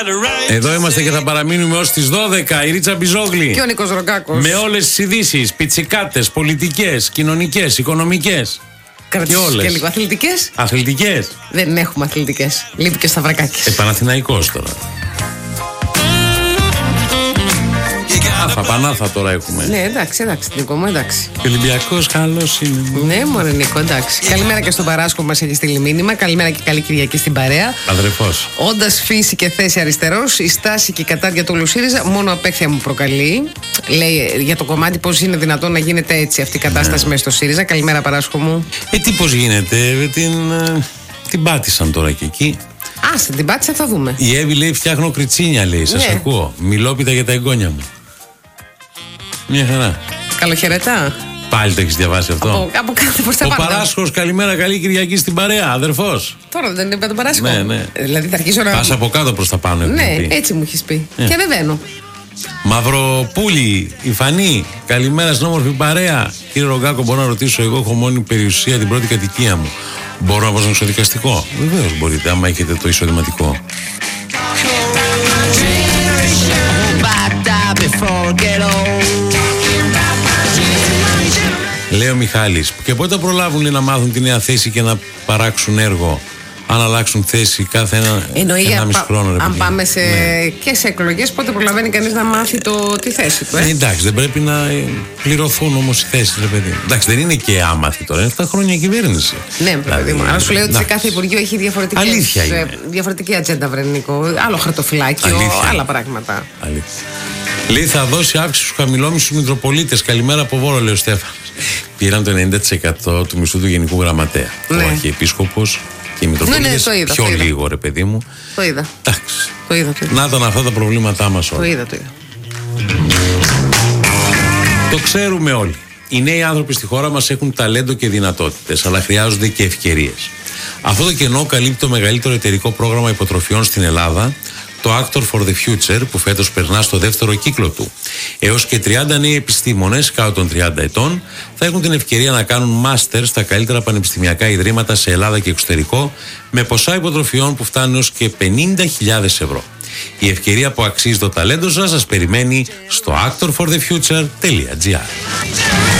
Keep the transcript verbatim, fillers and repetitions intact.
Εδώ είμαστε και θα παραμείνουμε ως τις δώδεκα. Η Ρίτσα Μπιζόγλη. Και ο Νίκος Ρογκάκος. Με όλες τις ειδήσεις, πιτσικάτες, πολιτικές, κοινωνικές, οικονομικές. Και όλες. Και λίγο αθλητικές. Αθλητικές. Δεν έχουμε αθλητικές. Λείπει και Σταυρακάκης. Ε, Παναθηναϊκός τώρα. Άθα, πανάθα τώρα έχουμε. Ναι, εντάξει, εντάξει, Νίκο μου, εντάξει. Και ο Ολυμπιακός καλός είναι. Ναι, μωρέ Νίκο, εντάξει. Καλημέρα και στον Παράσκο που μας έχει στείλει μήνυμα. Καλημέρα και καλή Κυριακή στην παρέα. Αδερφός. Όντας φύση και θέση αριστερός, η στάση και η κατάρτια του ΣΥΡΙΖΑ μόνο απέχθεια μου προκαλεί. Λέει για το κομμάτι πώς είναι δυνατόν να γίνεται έτσι αυτή η κατάσταση, ναι, μέσα στο ΣΥΡΙΖΑ. Καλημέρα, Παράσκο μου. Ε, τι πώς γίνεται, την, την πάτησαν τώρα και εκεί. Άσε, την πάτησαν, θα δούμε. Η Εύη λέει: φτιάχνω κριτσίνια, λέει. Σας, ναι, ακούω. Μιλόπιτα για τα εγγόνια μου. Μια χαρά. Καλοχαιρετά. Πάλι το έχεις διαβάσει αυτό. Από, από κάτω προς τα πάνω. Ο πάντα. Παράσχος, καλημέρα, καλή Κυριακή στην παρέα, αδερφός. Τώρα δεν είπε τον Παράσχο. Ναι, ναι. Δηλαδή θα αρχίσω να. Πας από κάτω προς τα πάνω. Ναι, πει. Έτσι μου έχεις πει. Yeah. Και ανεβαίνω. Μαυροπούλη, η Φανή, καλημέρα στην όμορφη παρέα. Κύριε Ρογκάκο, μπορώ να ρωτήσω, εγώ έχω μόνη περιουσία την πρώτη κατοικία μου. Μπορώ να πάω στο εξοδικαστικό? Βεβαίως μπορείτε, άμα έχετε το εισοδηματικό. Λέει ο Μιχάλης, και πότε προλάβουν να μάθουν τη νέα θέση και να παράξουν έργο, αν αλλάξουν θέση κάθε ένα, ένα μισό χρόνο? Ρε, αν πάμε σε, ναι, και σε εκλογές, πότε προλαβαίνει κανείς να μάθει το, τη θέση του? Ε? Ε, εντάξει, δεν πρέπει να πληρωθούν όμως οι θέσεις, ρε παιδί. Εντάξει, δεν είναι και άμαθη τώρα, είναι εφτά χρόνια κυβέρνηση. Ναι, παιδί μου. Αλλά σου λέω ότι σε κάθε Υπουργείο έχει διαφορετική ατζέντα, βρε Νίκο. Άλλο χαρτοφυλάκιο, άλλα πράγματα. Αλήθεια. Λέει θα δώσει αύξηση στους χαμηλόμισθους Μητροπολίτες. Καλημέρα από Βόρο, λέει ο Στέφανος. Πήραν το ενενήντα τοις εκατό του μισθού του Γενικού Γραμματέα. Ναι. Ο Αρχιεπίσκοπος και οι Μητροπολίτες. Ναι, ναι, είδα, πιο λίγο, ρε παιδί μου. Το είδα. Εντάξει. Το είδα, το είδα. Να ήταν αυτά τα προβλήματά μας όλα. Το είδα, το είδα. Το ξέρουμε όλοι. Οι νέοι άνθρωποι στη χώρα μας έχουν ταλέντο και δυνατότητες, αλλά χρειάζονται και ευκαιρίες. Αυτό το κενό καλύπτει το μεγαλύτερο εταιρικό πρόγραμμα υποτροφιών στην Ελλάδα, το Actor for the Future, που φέτος περνά στο δεύτερο κύκλο του. Έως και τριάντα νέοι επιστήμονες κάτω των τριάντα ετών θα έχουν την ευκαιρία να κάνουν μάστερ στα καλύτερα πανεπιστημιακά ιδρύματα σε Ελλάδα και εξωτερικό, με ποσά υποτροφιών που φτάνουν έως και πενήντα χιλιάδες ευρώ. Η ευκαιρία που αξίζει το ταλέντο σας σας περιμένει στο actor for the future τελεία gr.